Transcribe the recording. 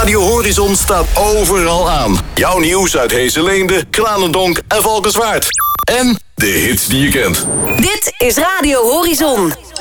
Radio Horizon staat overal aan. Jouw nieuws uit Heesselende, Kranendonk en Valkenswaard. En de hits die je kent. Dit is Radio Horizon.